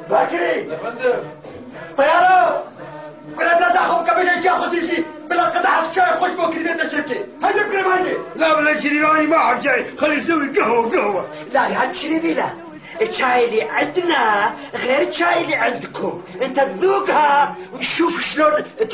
باكري يا فندم. طياره كنا نزعهم كبيجي يا خصيصي بلا قطعة شاي خوش بكري بيتنا شركة هيدا بكري مايني. لا ولا شريراني ما حب شاي، خلي يسوي قهوة. لا يا شريبي لا، الشاي اللي عندنا غير الشاي اللي عندكم، انت تذوقها وتشوف شلون